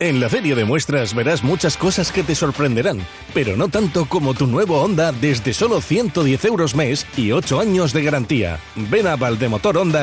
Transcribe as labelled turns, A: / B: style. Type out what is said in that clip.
A: En la feria de muestras verás muchas cosas que te sorprenderán, pero no tanto como tu nuevo Honda desde solo 110 € mes y 8 años de garantía. Ven a Valdemotor Honda